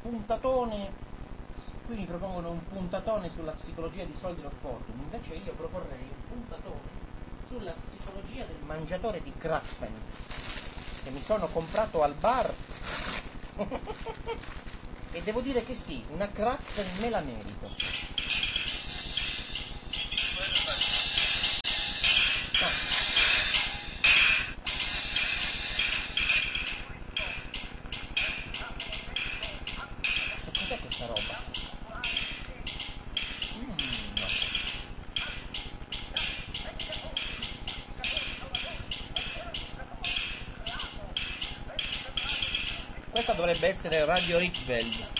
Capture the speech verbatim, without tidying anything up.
puntatone, qui mi propongono un puntatone sulla psicologia di Soldier of Fortune, invece io proporrei un puntatone sulla psicologia del mangiatore di Krapfen, che mi sono comprato al bar e devo dire che sì, una Krapfen me la merito. Cos'è questa roba? Mm, no. Questa dovrebbe essere Radio Ripveld.